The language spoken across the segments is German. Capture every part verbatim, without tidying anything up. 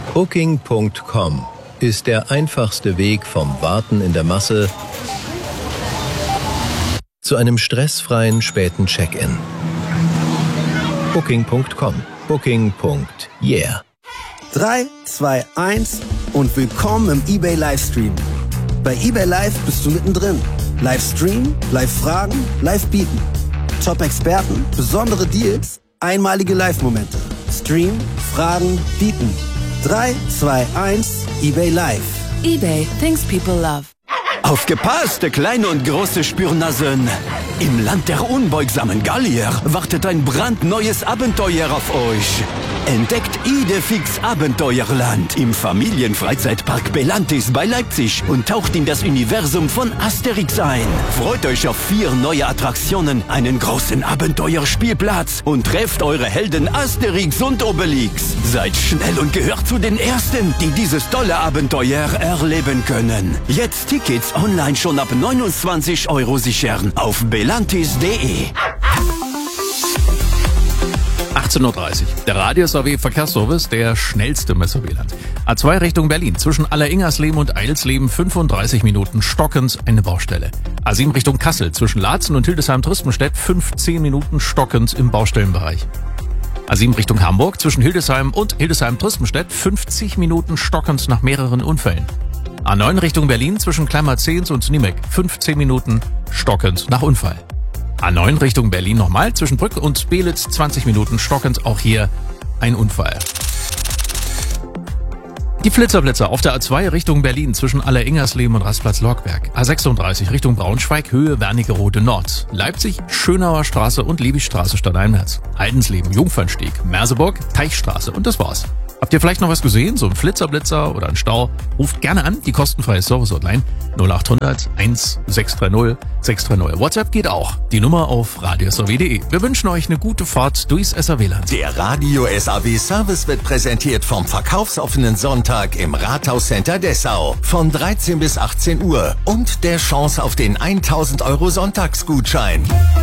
Booking Punkt com ist der einfachste Weg vom Warten in der Masse zu einem stressfreien späten Check-in. Booking Punkt com. Booking. Yeah. drei, zwei, eins und willkommen im eBay Livestream. Bei eBay Live bist du mittendrin. Livestream, Live-Fragen, Live-Bieten. Top-Experten, besondere Deals, einmalige Live-Momente. Stream, Fragen, Bieten. drei, zwei, eins, eBay Live. eBay, things people love. Aufgepasst, kleine und große Spürnasen. Im Land der unbeugsamen Gallier wartet ein brandneues Abenteuer auf euch. Entdeckt Idefix Abenteuerland im Familienfreizeitpark Belantis bei Leipzig und taucht in das Universum von Asterix ein. Freut euch auf vier neue Attraktionen, einen großen Abenteuerspielplatz und trefft eure Helden Asterix und Obelix. Seid schnell und gehört zu den Ersten, die dieses tolle Abenteuer erleben können. Jetzt Tickets online schon ab neunundzwanzig Euro sichern auf belantis punkt de. achtzehn Uhr dreißig. Der Radius A W Verkehrsservice, der schnellste im S A W-Land. A zwei Richtung Berlin. Zwischen Alleringersleben und Eilsleben fünfunddreißig Minuten stockend eine Baustelle. A sieben Richtung Kassel. Zwischen Laatzen und Hildesheim-Tristenstedt fünfzehn Minuten stockend im Baustellenbereich. A sieben Richtung Hamburg. Zwischen Hildesheim und Hildesheim-Tristenstedt fünfzig Minuten stockend nach mehreren Unfällen. A neun Richtung Berlin. Zwischen Kleimer-Zehns und Niemek fünfzehn Minuten stockend nach Unfall. A neun Richtung Berlin nochmal, zwischen Brück und Belitz zwanzig Minuten stockend, auch hier ein Unfall. Die Flitzerblitzer auf der A zwei Richtung Berlin zwischen Alleringersleben und Rastplatz Lorkberg. A sechsunddreißig Richtung Braunschweig, Höhe Wernigerode Nord. Leipzig, Schönauer Straße und Liebigstraße stadteinwärts. Heidensleben, Jungfernsteg, Merseburg, Teichstraße und das war's. Habt ihr vielleicht noch was gesehen? So ein Flitzerblitzer oder ein Stau? Ruft gerne an, die kostenfreie Service-Hotline null acht hundert eins sechs drei null sechs drei null. WhatsApp geht auch. Die Nummer auf radios a w punkt de. Wir wünschen euch eine gute Fahrt durchs S A W-Land. Der Radio S A W Service wird präsentiert vom verkaufsoffenen Sonntag im Rathauscenter Dessau von dreizehn bis achtzehn Uhr und der Chance auf den tausend Euro Sonntagsgutschein.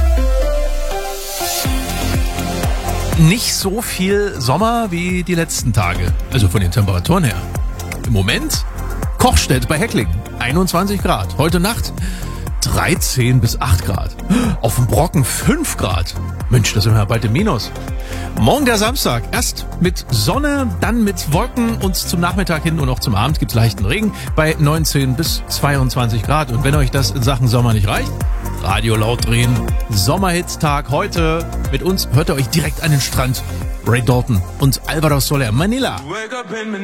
Nicht so viel Sommer wie die letzten Tage, also von den Temperaturen her. Im Moment Kochstedt bei Hecklingen, einundzwanzig Grad. Heute Nacht dreizehn bis acht Grad. Auf dem Brocken fünf Grad. Mensch, das sind wir bald im Minus. Morgen der Samstag, erst mit Sonne, dann mit Wolken und zum Nachmittag hin und auch zum Abend gibt's leichten Regen bei neunzehn bis zweiundzwanzig Grad. Und wenn euch das in Sachen Sommer nicht reicht, Radio laut drehen. Sommerhitztag heute. Mit uns hört ihr euch direkt an den Strand. Ray Dalton und Alvaro Soler, Manila.